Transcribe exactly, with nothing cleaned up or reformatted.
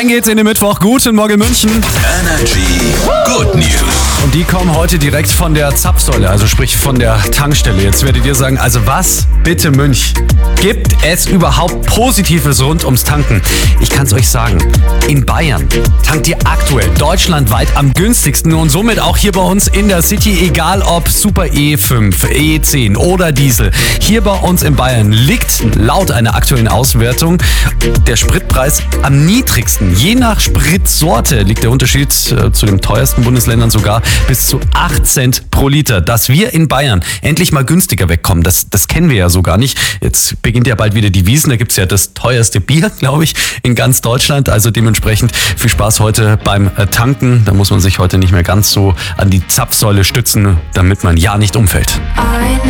Rein geht's in den Mittwoch. Guten Morgen München. Energy Good News. Und die kommen heute direkt von der Zapfsäule, also sprich von der Tankstelle. Jetzt werdet ihr sagen, also was bitte Münch? Gibt es überhaupt Positives rund ums Tanken? Ich kann es euch sagen, in Bayern tankt ihr aktuell deutschlandweit am günstigsten und somit auch hier bei uns in der City, egal ob Super E fünf, E zehn oder Diesel. Hier bei uns in Bayern liegt laut einer aktuellen Auswertung der Spritpreis am niedrigsten. Je nach Spritsorte liegt der Unterschied äh, zu den teuersten Bundesländern sogar bis zu acht Cent pro Liter. Dass wir in Bayern endlich mal günstiger wegkommen, das, das kennen wir ja so gar nicht. Jetzt beginnt ja bald wieder die Wiesn, da gibt's ja das teuerste Bier, glaube ich, in ganz Deutschland. Also dementsprechend viel Spaß heute beim Tanken. Da muss man sich heute nicht mehr ganz so an die Zapfsäule stützen, damit man ja nicht umfällt. I